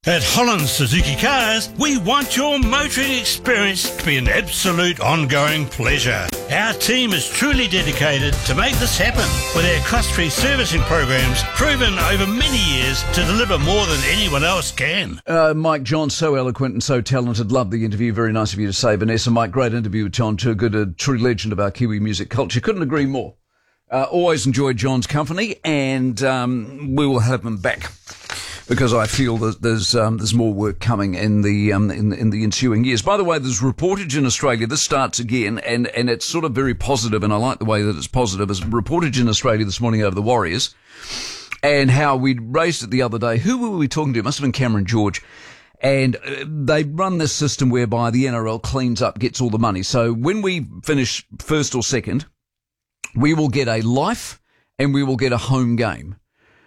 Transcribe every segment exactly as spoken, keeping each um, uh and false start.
At Holland Suzuki Cars, we want your motoring experience to be an absolute ongoing pleasure. Our team is truly dedicated to make this happen with our cost-free servicing programs proven over many years to deliver more than anyone else can. Uh, Mike John, so eloquent and so talented. Loved the interview. Very nice of you to say, Vanessa. Mike, great interview with John Turgood, a true legend of our Kiwi music culture. Couldn't agree more. Uh, always enjoyed John's company, and um, we will have him back, because I feel that there's um, there's more work coming in the um, in, in the ensuing years. By the way, there's reportage in Australia. This starts again, and, and it's sort of very positive, and I like the way that it's positive. There's reportage in Australia this morning over the Warriors, and how we raised it the other day. Who were we talking to? It must have been Cameron George. And uh, they run this system whereby the N R L cleans up, gets all the money. So when we finish first or second, we will get a life and we will get a home game.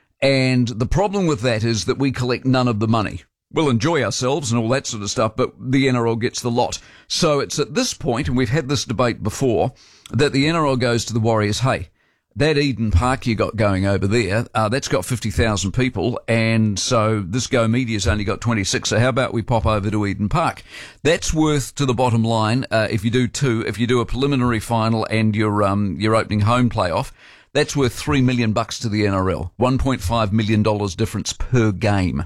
And the problem with that is that we collect none of the money. We'll enjoy ourselves and all that sort of stuff, but the N R L gets the lot. So it's at this point, and we've had this debate before, that the N R L goes to the Warriors, hey, that Eden Park you got going over there, uh, that's got fifty thousand people, and so this Go Media's only got twenty-six, so how about we pop over to Eden Park? That's worth, to the bottom line, uh, if you do two, if you do a preliminary final and your um your opening home playoff, that's worth three million bucks to the N R L. one point five million dollars difference per game,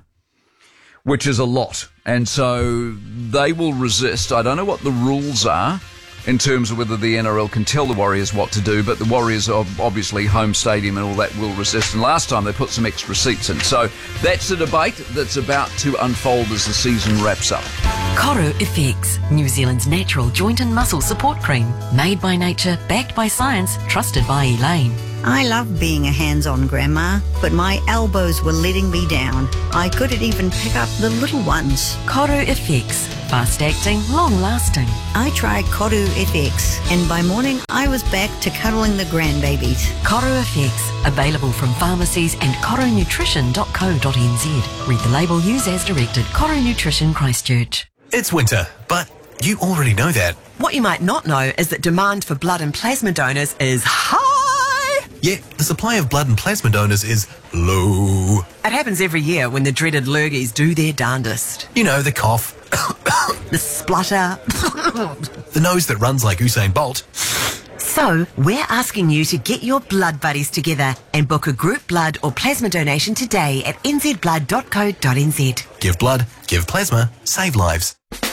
which is a lot. And so they will resist. I don't know what the rules are in terms of whether the N R L can tell the Warriors what to do, but the Warriors are obviously home stadium and all that will resist. And last time they put some extra seats in. So that's a debate that's about to unfold as the season wraps up. Coro F X, New Zealand's natural joint and muscle support cream. Made by nature, backed by science, trusted by Elaine. I love being a hands-on grandma, but my elbows were letting me down. I couldn't even pick up the little ones. Coro F X, fast-acting, long-lasting. I tried Koru F X, and by morning I was back to cuddling the grandbabies. Coro F X, available from pharmacies and coro nutrition dot co dot n z. Read the label, use as directed. Coro Nutrition, Christchurch. It's winter, but you already know that. What you might not know is that demand for blood and plasma donors is high. Yet the supply of blood and plasma donors is low. It happens every year when the dreaded lurgies do their darndest. You know, the cough, the splutter, the nose that runs like Usain Bolt. So, we're asking you to get your blood buddies together and book a group blood or plasma donation today at n z blood dot co dot n z. Give blood, give plasma, save lives.